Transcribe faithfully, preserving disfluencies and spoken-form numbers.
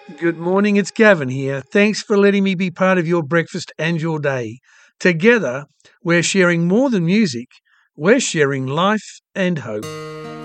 Good morning, it's Gavin here. Thanks for letting me be part of your breakfast and your day. Together, we're sharing more than music, we're sharing life and hope.